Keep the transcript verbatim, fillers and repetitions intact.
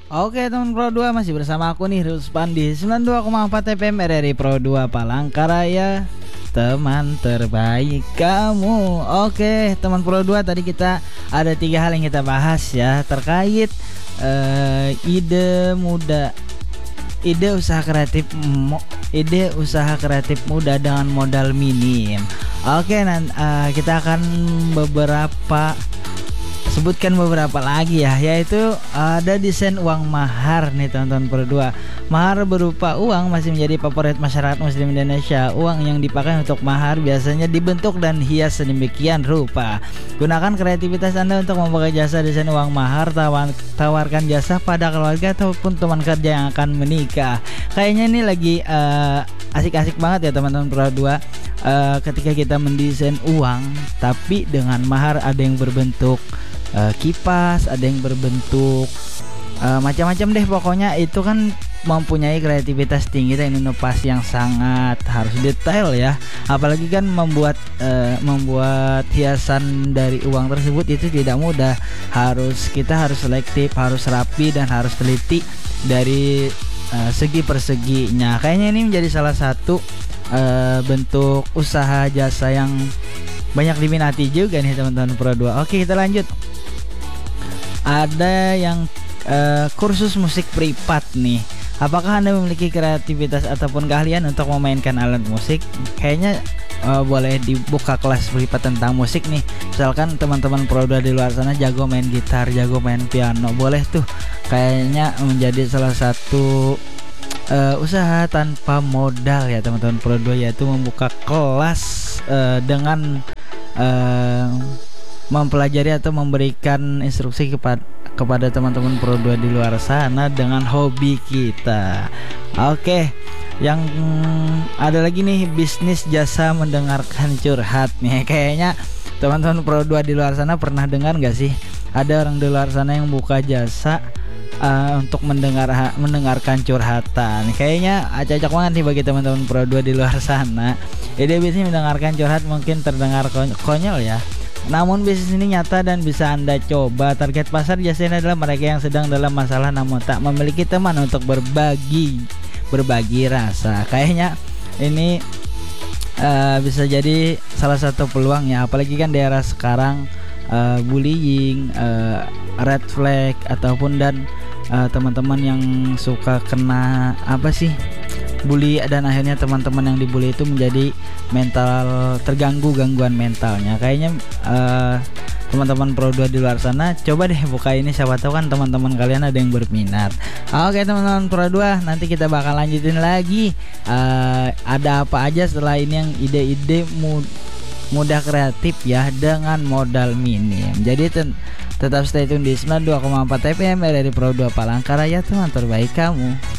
Oke teman Pro dua, masih bersama aku nih Ruspan di sembilan puluh dua koma empat F M R R I Pro dua Palangkaraya, teman terbaik kamu. Oke teman Pro dua, tadi kita ada tiga hal yang kita bahas ya, terkait uh, ide muda, ide usaha kreatif mo, ide usaha kreatif muda dengan modal minim. Oke, nanti uh, kita akan beberapa sebutkan beberapa lagi ya, yaitu ada desain uang mahar nih teman-teman Pro dua. Mahar berupa uang masih menjadi favorit masyarakat muslim Indonesia. Uang yang dipakai untuk mahar biasanya dibentuk dan hias sedemikian rupa. Gunakan kreativitas Anda untuk membuka jasa desain uang mahar. Tawar, tawarkan jasa pada keluarga ataupun teman kerja yang akan menikah. Kayaknya ini lagi uh, asik-asik banget ya teman-teman Pro dua. Uh, ketika kita mendesain uang tapi dengan mahar, ada yang berbentuk Uh, kipas, ada yang berbentuk uh, macam-macam deh, pokoknya itu kan mempunyai kreativitas tinggi dan inovasi yang sangat harus detail ya. Apalagi kan membuat uh, membuat hiasan dari uang tersebut itu tidak mudah. Harus kita harus selektif, harus rapi, dan harus teliti dari uh, segi perseginya. Kayaknya ini menjadi salah satu uh, bentuk usaha jasa yang banyak diminati juga nih teman-teman Pro dua. Oke, kita lanjut. Ada yang uh, kursus musik privat nih. Apakah Anda memiliki kreativitas ataupun keahlian untuk memainkan alat musik? Kayaknya uh, boleh dibuka kelas privat tentang musik nih. Misalkan teman-teman Pro dua di luar sana jago main gitar, jago main piano, boleh tuh. Kayaknya menjadi salah satu uh, usaha tanpa modal ya teman-teman Pro dua, yaitu membuka kelas uh, dengan uh, mempelajari atau memberikan instruksi kepada kepada teman-teman Pro dua di luar sana dengan hobi kita. Oke, yang mm, ada lagi nih, bisnis jasa mendengarkan curhat nih. Kayaknya teman-teman Pro dua di luar sana pernah dengar gak sih, ada orang di luar sana yang buka jasa uh, untuk mendengar mendengarkan curhatan. Kayaknya cocok banget nih bagi teman-teman Pro dua di luar sana. Ide bisnis mendengarkan curhat mungkin terdengar konyol ya, namun bisnis ini nyata dan bisa Anda coba. Target pasar jasa ini adalah mereka yang sedang dalam masalah namun tak memiliki teman untuk berbagi berbagi rasa. Kayaknya ini uh, bisa jadi salah satu peluang ya, apalagi kan daerah sekarang uh, bullying, uh, red flag, ataupun dan uh, teman-teman yang suka kena apa sih bully, dan akhirnya teman-teman yang dibully itu menjadi mental terganggu, gangguan mentalnya. Kayaknya uh, teman-teman Pro dua di luar sana coba deh buka ini, siapa tahu kan teman-teman kalian ada yang berminat. Oke teman-teman Pro dua, nanti kita bakal lanjutin lagi uh, ada apa aja setelah ini, yang ide-ide mud- mudah kreatif ya dengan modal minim. Jadi ten- tetap stay tune di sembilan puluh dua koma empat F M R R I Pro dua Palangkaraya, teman terbaik kamu.